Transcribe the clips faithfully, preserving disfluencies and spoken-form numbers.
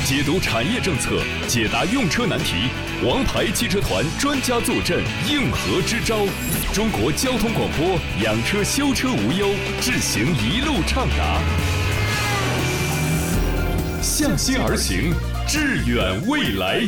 解读产业政策，解答用车难题，王牌汽车团专家坐镇，应和支招。中国交通广播，养车修车无忧，智行一路畅达。向心而行，致远未来。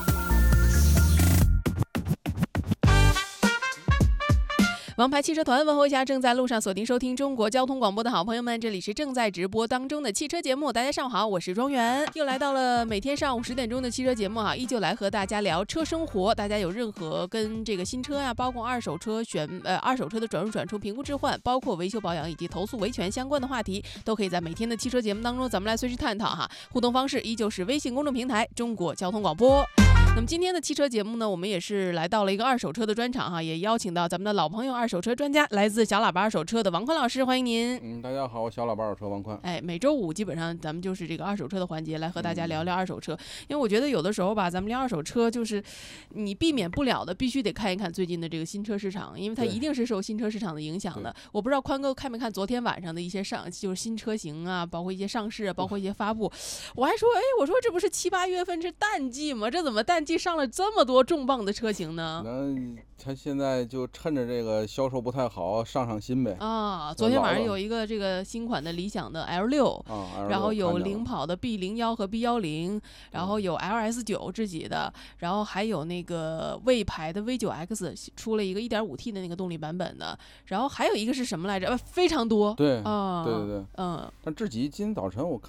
王牌汽车团问候一下正在路上锁定收听中国交通广播的好朋友们，这里是正在直播当中的汽车节目。大家上午好，我是庄园，又来到了每天上午十点钟的汽车节目哈，依旧来和大家聊车生活。大家有任何跟这个新车呀、啊，包括二手车选呃二手车的转入转出、评估置换，包括维修保养以及投诉维权相关的话题，都可以在每天的汽车节目当中咱们来随时探讨哈。互动方式依旧是微信公众平台中国交通广播。那么今天的汽车节目呢，我们也是来到了一个二手车的专场哈，也邀请到咱们的老朋友二手车专家，来自小喇叭二手车的王宽老师，欢迎您。 嗯，大家好，我小喇叭二手车王宽。 哎，每周五基本上咱们就是这个二手车的环节，来和大家聊聊二手车。嗯、因为我觉得有的时候吧，咱们聊二手车，就是你避免不了的，必须得看一看最近的这个新车市场，因为它一定是受新车市场的影响的。我不知道宽哥看没看昨天晚上的一些上，就是新车型啊，包括一些上市啊，包括一些发布。我还说，哎，我说这不是七八月份是淡季吗？这怎么淡季上了这么多重磅的车型呢？ 那他现在就趁着这个销售不太好，上上新呗。 啊，昨天晚上有一个这个新款的理想的 L 六、啊，然后有领跑的 B 零一 和 B 一零，然后有 L S 九自己的，然后还有那个魏牌的 V 九 X 出了一个 一点五 T 的那个动力版本的，然后还有一个是什么来着？呃，非常多。 对， 啊， 对对对， 嗯。 但自己今天早晨我看